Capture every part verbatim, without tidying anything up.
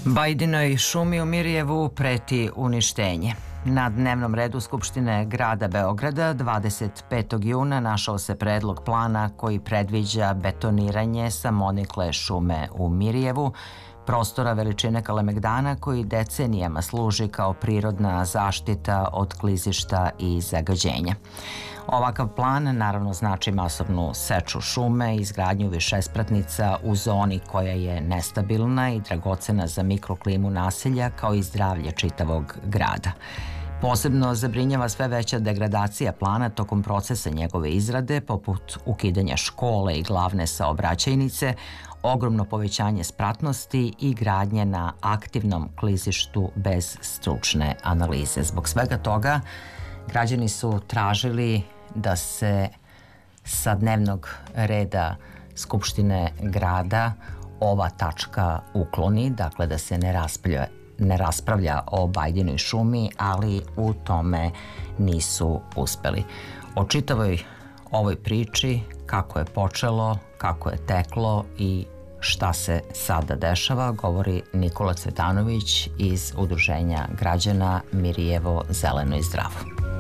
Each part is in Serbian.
Bajdinoj šumi u Mirjevu preti uništenje. Na dnevnom redu Skupštine grada Beograda dvadeset petog juna našao se predlog plana koji predviđa betoniranje samonikle šume u Mirjevu, prostora veličine Kalemegdana koji decenijama služi kao prirodna zaštita od klizišta i zagađenja. Ovakav plan naravno znači masovnu seču šume i izgradnju višespratnica u zoni koja je nestabilna i dragocena za mikroklimu naselja kao i zdravlje čitavog grada. Posebno zabrinjava sve veća degradacija plana tokom procesa njegove izrade, poput ukidanja škole i glavne saobraćajnice, ogromno povećanje spratnosti i gradnje na aktivnom klizištu bez stručne analize. Zbog svega toga, građani su tražili da se sa dnevnog reda Skupštine grada ova tačka ukloni, dakle da se ne raspravlja, ne raspravlja o Bajdinoj šumi, ali u tome nisu uspeli. O čitavoj ovoj priči, kako je počelo, kako je teklo i šta se sada dešava, govori Nikola Cvetanović iz Udruženja građana Mirjevo zeleno i zdravo.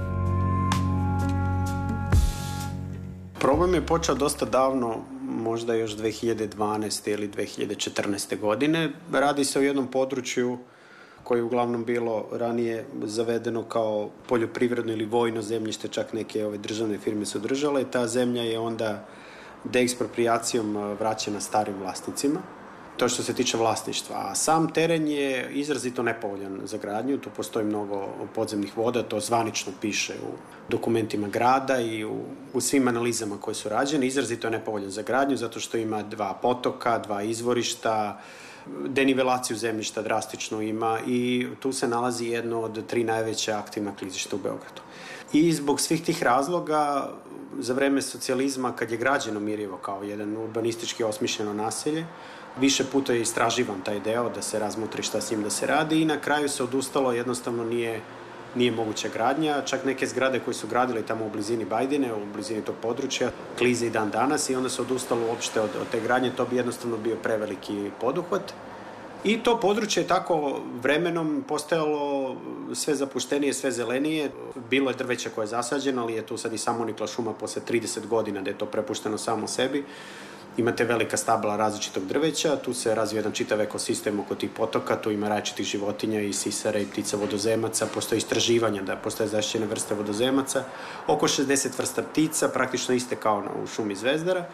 Problem je počeo dosta davno, možda još dve hiljade dvanaeste ili dve hiljade četrnaeste godine. Radi se o jednom području koje je uglavnom bilo ranije zavedeno kao poljoprivredno ili vojno zemljište, čak neke ove državne firme su držale. Ta zemlja je onda deeksproprijacijom vraćena starim vlasnicima. To što se tiče vlasništva. A sam teren je izrazito nepovoljan za gradnju. Tu postoji mnogo podzemnih voda, to zvanično piše u dokumentima grada i u, u svim analizama koje su rađene. Izrazito je nepovoljan za gradnju zato što ima dva potoka, dva izvorišta, denivelaciju zemljišta drastično ima i tu se nalazi jedno od tri najveća aktivna klizišta u Beogradu. I zbog svih tih razloga, za vreme socijalizma, kad je građeno Mirjevo kao jedan urbanistički osmišljeno naselje, više puta je istraživan taj deo da se razmotri šta s njim da se radi i na kraju se odustalo, jednostavno nije, nije moguća gradnja. Čak neke zgrade koje su gradili tamo u blizini Bajdine, u blizini tog područja, klize i dan danas i onda se odustalo uopšte od, od te gradnje, to bi jednostavno bio preveliki poduhvat. I to područje je tako vremenom postajalo sve zapuštenije, sve zelenije. Bilo je drveća koje je zasađeno, ali je tu sad i samonikla šuma posle trideset godina da je to prepušteno samo sebi. Imate velika stabla različitog drveća, tu se razvija jedan čitav ekosistem oko tih potoka, tu ima različitih životinja i sisara i ptica vodozemaca, postoje istraživanja da postoje zaštićene vrste vodozemaca, oko šezdeset vrsta ptica, praktično iste kao u šumi Zvezdara.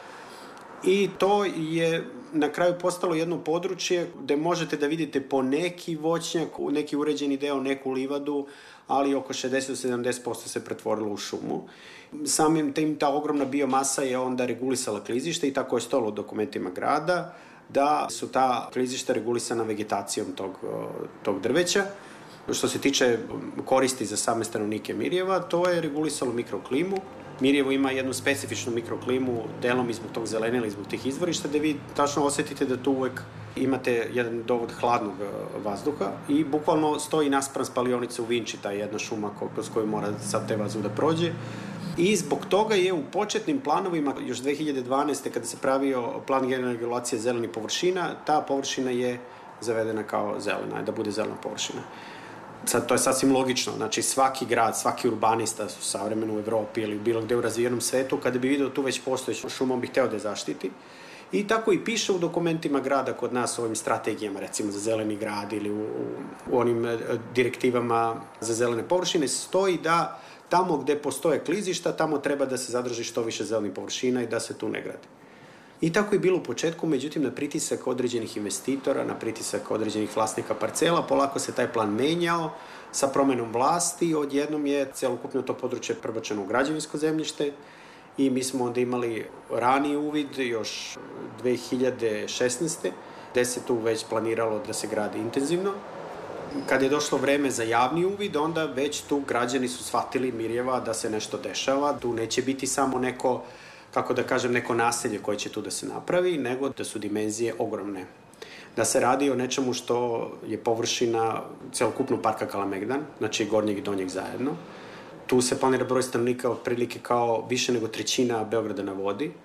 I to je na kraju postalo jedno područje gde možete da vidite po neki voćnjak, neki uređeni deo, neku livadu, ali oko šezdeset do sedamdeset posto se pretvorilo u šumu. Samim tim ta ogromna biomasa je onda regulisala klizište i tako je stojalo u dokumentima grada da su ta klizišta regulisana vegetacijom tog, tog drveća. Što se tiče koristi za same stanovnike Mirjeva, to je regulisalo mikroklimu. Mirjevo ima jednu specifičnu mikroklimu, delom i zbog tog zelenila i zbog tih izvorišta, gde vi tačno osetite da tu uvek imate jedan dovod hladnog vazduha i bukvalno stoji naspram spalionice u Vinči, ta jedna šuma kroz koju mora sad te vazduh da prođe. I zbog toga je u početnim planovima, još dve hiljade dvanaeste kada se pravio plan generalne regulacije zelenih površina, ta površina je zavedena kao zelena, da bude zelena površina. Sad, to je sasvim logično, znači svaki grad, svaki urbanista su savremeno u Evropi ili bilo gde u razvijenom svetu, kada bi vidio tu već postojeću šumu, bi hteo da je zaštiti. I tako i piše u dokumentima grada kod nas, u ovim strategijama, recimo za zeleni grad ili u, u onim direktivama za zelene površine, stoji da tamo gde postoje klizišta, tamo treba da se zadrži što više zelenih površina i da se tu ne gradi. I tako je bilo u početku, međutim na pritisak određenih investitora, na pritisak određenih vlasnika parcela, polako se taj plan menjao sa promenom vlasti, odjednom je celokupno to područje prebačeno u građevinsko zemljište i mi smo onda imali raniji uvid, još dve hiljade šesnaeste. gde se tu već planiralo da se gradi intenzivno. Kad je došlo vreme za javni uvid, onda već tu građani su shvatili Mirjeva da se nešto dešava, tu neće biti samo neko, kako da kažem, neko naselje koje će tu da se napravi, nego da su dimenzije ogromne. Da se radi o nečemu što je površina celokupnog parka Kalemegdan, znači gornjeg i donjeg zajedno. Tu se planira broj stanovnika otprilike kao više nego trećina Beograda na vodi.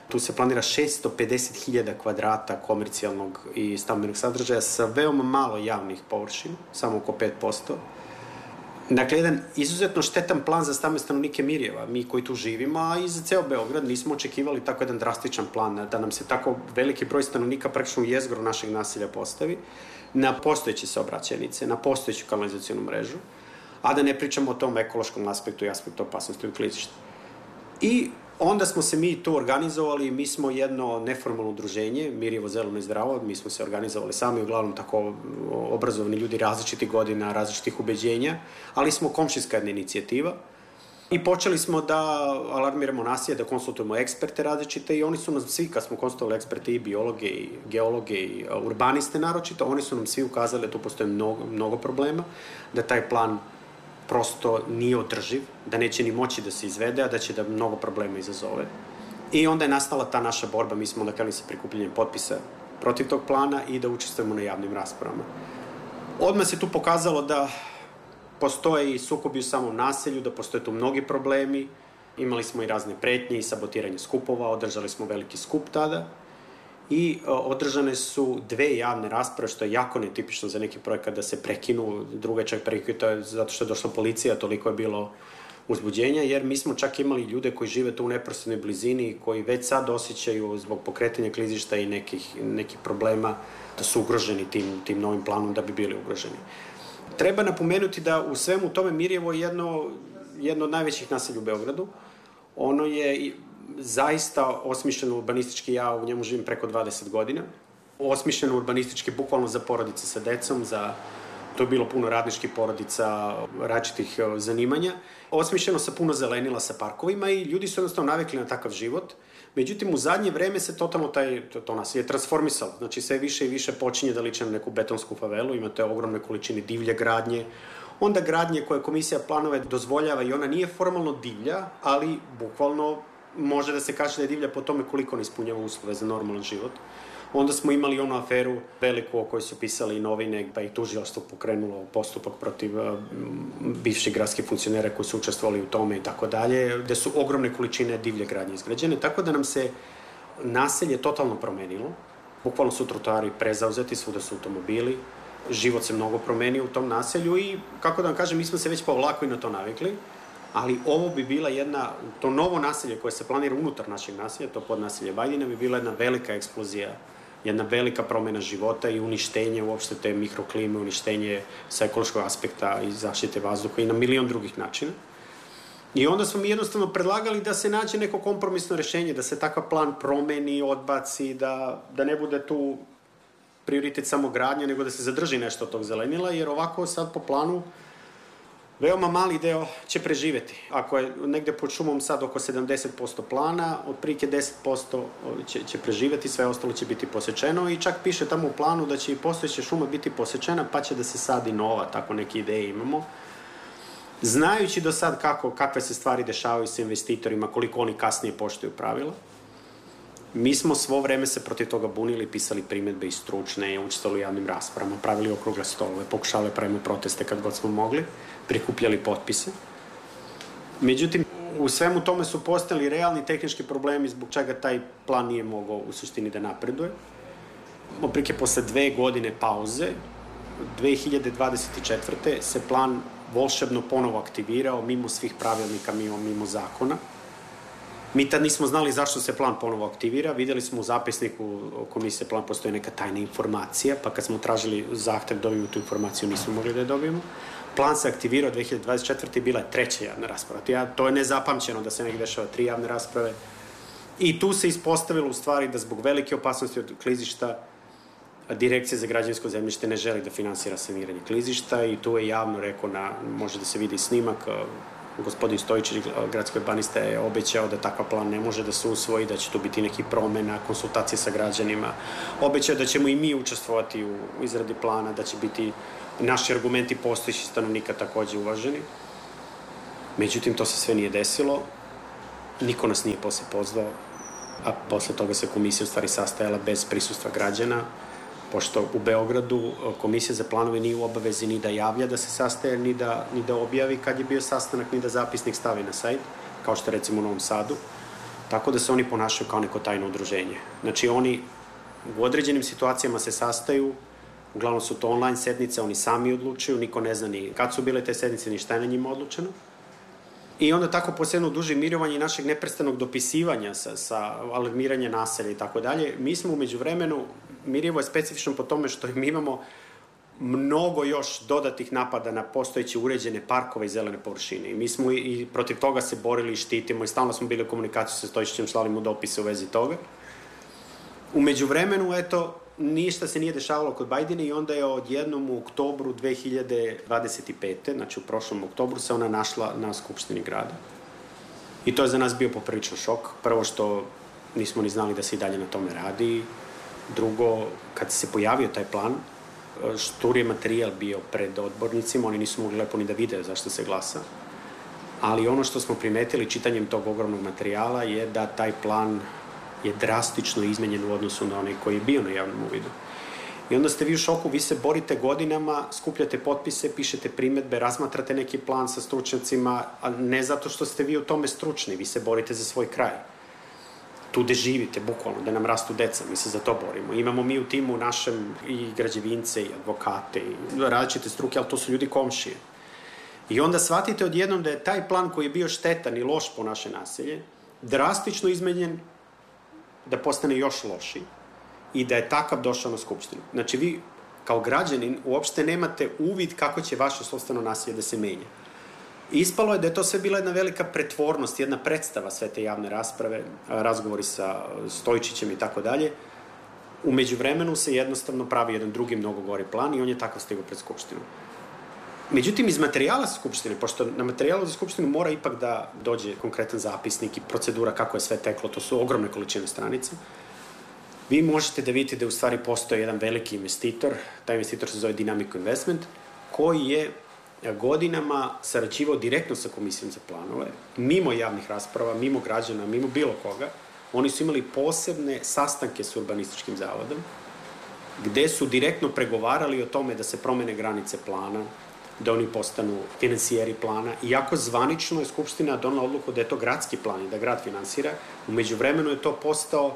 Tu se planira šesto pedeset hiljada kvadrata komercijalnog i stambenog sadržaja sa veoma malo javnih površina, samo oko pet posto. Dakle, jedan izuzetno štetan plan za stambene stanovnike Mirjeva, mi koji tu živimo, a i za ceo Beograd nismo očekivali tako jedan drastičan plan, da nam se tako veliki broj stanovnika praktično u jezgru našeg naselja postavi na postojeće saobraćajnice, na postojeću kanalizacionu mrežu, a da ne pričamo o tom ekološkom aspektu i aspektu opasnosti od klizišta. I onda smo se mi tu organizovali, mi smo jedno neformalno udruženje, Mirjevo zeleno i zdravo, mi smo se organizovali sami, uglavnom tako obrazovani ljudi različitih godina, različitih ubeđenja, ali smo komšijska jedna inicijativa i počeli smo da alarmiramo nasilje, da konsultujemo eksperte različite i oni su nam svi, kad smo konsultovali eksperte i biologe i geologe i urbaniste naročito, oni su nam svi ukazali da tu postoje mnogo, mnogo problema, da taj plan prosto nije održiv, da neće ni moći da se izvede, a da će da mnogo problema izazove. I onda je nastala ta naša borba, mi smo onda krenuli sa prikupljanjem potpisa protiv tog plana i da učestvujemo na javnim raspravama. Odmah se tu pokazalo da postoje i sukobi u samom naselju, da postoje tu mnogi problemi, imali smo i razne pretnje i sabotiranje skupova, održali smo veliki skup tada i održane su dve javne rasprave, što je jako netipično za neki projekat da se prekinu, druga je čak prekinu, zato što je došla policija, toliko je bilo uzbuđenja, jer mi smo čak imali ljude koji žive tu u neposrednoj blizini, koji već sad osjećaju zbog pokretanja klizišta i nekih, nekih problema da su ugroženi tim, tim novim planom, da bi bili ugroženi. Treba napomenuti da u svemu tome Mirjevo je jedno, jedno od najvećih naselja u Beogradu. Ono je zaista osmišljeno urbanistički, ja u njemu živim preko dvadeset godina. Osmišljeno urbanistički bukvalno za porodice sa decom, za to je bilo puno radničkih porodica, različitih zanimanja. Osmišljeno sa puno zelenila, sa parkovima i ljudi su jednostavno navikli na takav život. Međutim, u zadnje vreme se totalno taj, to, to nas je transformisalo. Znači, sve više i više počinje da liče na neku betonsku favelu, imate ogromne količine divlje gradnje. Onda gradnje koje komisija planove dozvoljava i ona nije formalno divlja, ali bukvalno može da se kaže da je divlja po tome koliko ne ispunjava uslove za normalan život. Onda smo imali onu aferu veliku o kojoj su pisali i novine, pa i tužilaštvo pokrenulo postupak protiv uh, bivših gradskih funkcionera koji su učestvovali u tome i tako dalje, gde su ogromne količine divlje gradnje izgrađene, tako da nam se naselje totalno promenilo. Bukvalno su trotoari prezauzeti, svuda su automobili, život se mnogo promenio u tom naselju i, kako da vam kažem, mi smo se već polako i na to navikli, ali ovo bi bila jedna, to novo naselje koje se planira unutar našeg naselja, to podnaselje Bajdina, bi bila jedna velika eksplozija, jedna velika promena života i uništenje uopšte te mikroklime, uništenje sa ekološkog aspekta i zaštite vazduha i na milion drugih načina. I onda smo mi jednostavno predlagali da se nađe neko kompromisno rešenje, da se takav plan promeni, odbaci, da, da ne bude tu prioritet samo gradnje, nego da se zadrži nešto od tog zelenila, jer ovako sad po planu veoma mali deo će preživeti. Ako je negde pod šumom sad oko sedamdeset posto plana, otprilike deset posto će, će preživeti, sve ostalo će biti posečeno i čak piše tamo u planu da će i postojeća šuma biti posečena, pa će da se sadi nova, tako neke ideje imamo. Znajući do sad kako, kakve se stvari dešavaju sa investitorima, koliko oni kasnije poštuju pravila, mi smo svo vreme se protiv toga bunili, pisali primedbe i stručne, učestvovali u javnim raspravama, pravili okrugle stolove, pokušavali pravimo proteste kad god smo mogli, prikupljali potpise. Međutim, u svemu tome su postali realni tehnički problemi zbog čega taj plan nije mogao u suštini da napreduje. Oprike posle dve godine pauze, dve hiljade dvadeset četvrte se plan volšebno ponovo aktivirao, mimo svih pravilnika, mimo, mimo zakona. Mi tad nismo znali zašto se plan ponovo aktivira, videli smo u zapisniku komisije plan postoji neka tajna informacija, pa kad smo tražili zahtev da dobijemo tu informaciju, nismo mogli da je dobijemo. Plan se aktivirao dve hiljade dvadeset četvrte i bila je treća javna rasprava. To je nezapamćeno da se nekde dešava tri javne rasprave. I tu se ispostavilo u stvari da zbog velike opasnosti od klizišta Direkcija za građevinsko zemljište ne želi da finansira saniranje klizišta i tu je javno rekao, na, može da se vidi snimak, gospodin Stojičić, gradski urbanista, je obećao da takav plan ne može da se usvoji, da će tu biti neki promena, konsultacije sa građanima. Obećao da ćemo i mi učestvovati u izradi plana, da će biti naši argumenti postojećih stanovnika takođe uvaženi. Međutim, to se sve nije desilo. Niko nas nije posle pozvao, a posle toga se komisija u stvari sastajala bez prisustva građana, pošto u Beogradu komisija za planove nije u obavezi ni da javlja da se sastaje, ni da, ni da objavi kad je bio sastanak, ni da zapisnik stavi na sajt, kao što recimo u Novom Sadu. Tako da se oni ponašaju kao neko tajno udruženje. Znači oni u određenim situacijama se sastaju, uglavnom su to online sednice, oni sami odlučuju, niko ne zna ni kad su bile te sednice, ni šta je na njima odlučeno. I onda tako posebno duže mirovanje i našeg neprestanog dopisivanja sa, sa alarmiranja naselja i tako dalje. Mi smo umeđu vremenu, Mirjevo je specifično po tome što mi imamo mnogo još dodatih napada na postojeće uređene parkove i zelene površine. I mi smo i, i protiv toga se borili i štitimo i stalno smo bili u komunikaciji sa Stojčićem, slali mu dopise u vezi toga. Umeđu vremenu, eto, ništa se nije dešavalo kod Bajdine i onda je odjednom u oktobru dve hiljade dvadeset pete. znači u prošlom oktobru, se ona našla na Skupštini grada. I to je za nas bio popriličan šok. Prvo što nismo ni znali da se i dalje na tome radi. Drugo, kad se pojavio taj plan, štur je materijal bio pred odbornicima, oni nisu mogli lepo ni da vide zašto se glasa. Ali ono što smo primetili čitanjem tog ogromnog materijala je da taj plan je drastično izmenjen u odnosu na onaj koji je bio na javnom uvidu. I onda ste vi u šoku, vi se borite godinama, skupljate potpise, pišete primetbe, razmatrate neki plan sa stručnjacima, a ne zato što ste vi u tome stručni, vi se borite za svoj kraj. Tu gde živite, bukvalno, da nam rastu deca, mi se za to borimo. Imamo mi u timu našem i građevince, i advokate, i različite struke, ali to su ljudi komšije. I onda shvatite odjednom da je taj plan koji je bio štetan i loš po naše naselje, drastično izmenjen da postane još loši i da je takav došao na Skupštinu. Znači, vi kao građanin uopšte nemate uvid kako će vaše sopstveno naselje da se menja. Ispalo je da je to sve bila jedna velika pretvornost, jedna predstava sve te javne rasprave, razgovori sa Stojčićem i tako dalje. Umeđu vremenu se jednostavno pravi jedan drugi mnogo gori plan i on je tako stigao pred Skupštinu. Međutim, iz materijala Skupštine, pošto na materijalu za Skupštinu mora ipak da dođe konkretan zapisnik i procedura kako je sve teklo, to su ogromne količine stranica, vi možete da vidite da u stvari postoje jedan veliki investitor, taj investitor se zove Dynamico Investment, koji je godinama sarađivao direktno sa Komisijom za planove, mimo javnih rasprava, mimo građana, mimo bilo koga. Oni su imali posebne sastanke s urbanističkim zavodom, gde su direktno pregovarali o tome da se promene granice plana, da oni postanu finansijeri plana, iako zvanično je Skupština donela odluku da je to gradski plan i da grad finansira, umeđu vremenu je to postao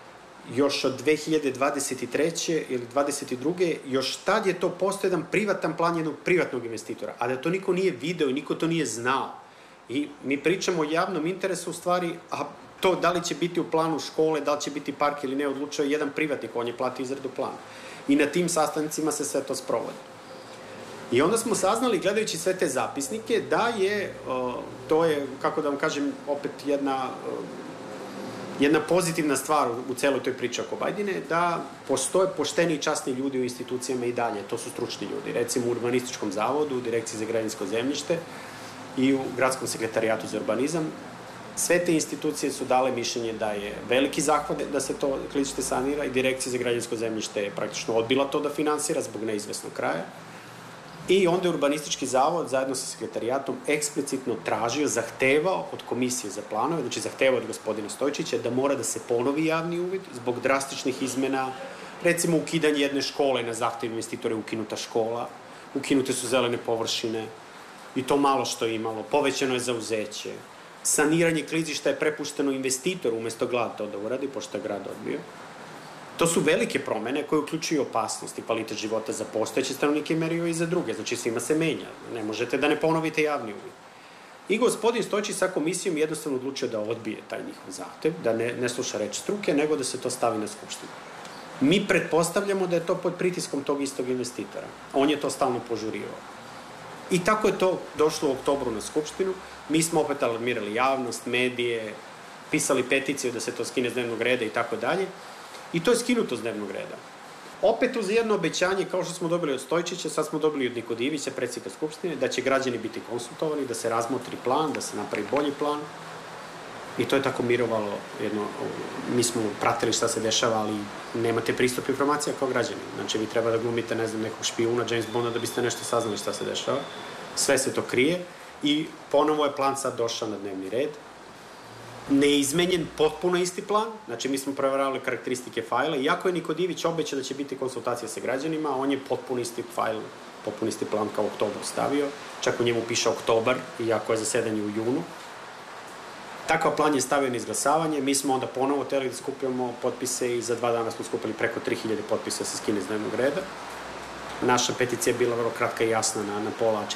još od dve hiljade dvadeset treće ili dvadeset druge još tad je to postao jedan privatan plan jednog privatnog investitora, a da to niko nije video i niko to nije znao. I mi pričamo o javnom interesu u stvari, a to da li će biti u planu škole, da li će biti park ili ne, odlučuje jedan privatnik, on je platio izradu plana. I na tim sastancima se sve to sprovodi. I onda smo saznali, gledajući sve te zapisnike, da je, to je, kako da vam kažem, opet jedna, jedna pozitivna stvar u celoj toj priči oko Bajdine, da postoje pošteni i časni ljudi u institucijama i dalje, to su stručni ljudi. Recimo u Urbanističkom zavodu, u Direkciji za građevinsko zemljište i u Gradskom sekretarijatu za urbanizam. Sve te institucije su dale mišljenje da je veliki zahvat da se to klizište sanira i Direkcija za građevinsko zemljište je praktično odbila to da finansira zbog neizvesnog kraja. I onda je Urbanistički zavod zajedno sa sekretarijatom eksplicitno tražio, zahtevao od Komisije za planove, znači zahtevao od gospodina Stojčića da mora da se ponovi javni uvid zbog drastičnih izmena, recimo ukidanje jedne škole na zahtev investitora je ukinuta škola, ukinute su zelene površine i to malo što je imalo, povećano je zauzeće, saniranje klizišta je prepušteno investitoru umesto grada to da uradi, pošto je grad odbio. To su velike promene koje uključuju opasnost i kvalitet života za postojeće stanovnike i meriju i za druge. Znači, svima se menja. Ne možete da ne ponovite javni uvid. I gospodin Stojčić sa komisijom jednostavno odlučio da odbije taj njihov zahtev, da ne, ne sluša reč struke, nego da se to stavi na Skupštinu. Mi pretpostavljamo da je to pod pritiskom tog istog investitora. On je to stalno požurivao. I tako je to došlo u oktobru na Skupštinu. Mi smo opet alarmirali javnost, medije, pisali peticiju da se to skine s dnevnog reda i tako dalje. I to je skinuto s dnevnog reda. Opet uz jedno obećanje, kao što smo dobili od Stojčića, sad smo dobili od Nikodivića, predsjednika Skupštine, da će građani biti konsultovani, da se razmotri plan, da se napravi bolji plan. I to je tako mirovalo jedno, mi smo pratili šta se dešava, ali nemate pristup informacija kao građani. Znači, vi treba da glumite, ne znam, nekog špijuna, James Bonda, da biste nešto saznali šta se dešava. Sve se to krije i ponovo je plan sad došao na dnevni red. Neizmenjen, potpuno isti plan, znači mi smo proveravali karakteristike fajla, iako je Nikodivić obećao da će biti konsultacija sa građanima, on je potpuno isti fajl, potpuno isti plan kao oktobar stavio, čak u njemu piše oktobar, iako je zasedanje u junu. Takav plan je stavio na izglasavanje, mi smo onda ponovo hteli da skupljamo potpise i za dva dana smo skupili preko tri hiljade potpisa da se skine iz dnevnog reda. Naša peticija je bila vrlo kratka i jasna, na, na pola A